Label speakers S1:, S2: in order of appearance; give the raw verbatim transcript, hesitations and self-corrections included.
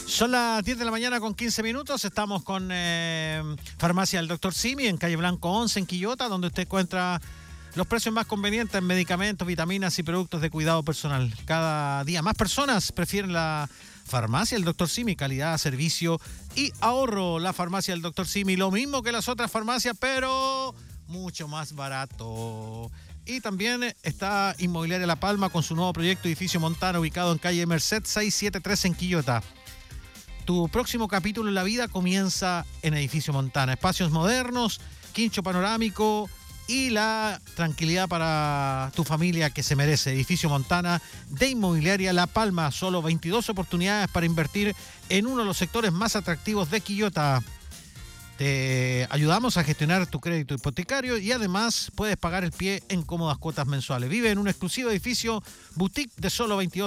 S1: Son las diez de la mañana con quince minutos. Estamos con eh, Farmacia del doctor Simi en calle Blanco once en Quillota, donde usted encuentra los precios más convenientes en medicamentos, vitaminas y productos de cuidado personal. Cada día más personas prefieren la Farmacia del doctor Simi, calidad, servicio y ahorro. La Farmacia del doctor Simi, lo mismo que las otras farmacias, pero mucho más barato. Y también está Inmobiliaria La Palma con su nuevo proyecto Edificio Montana, ubicado en calle Merced seiscientos setenta y tres en Quillota. Tu próximo capítulo en la vida comienza en Edificio Montana. Espacios modernos, quincho panorámico y la tranquilidad para tu familia que se merece. Edificio Montana de Inmobiliaria La Palma. Solo veintidós oportunidades para invertir en uno de los sectores más atractivos de Quillota. Te ayudamos a gestionar tu crédito hipotecario y además puedes pagar el pie en cómodas cuotas mensuales. Vive en un exclusivo edificio boutique de solo veintidós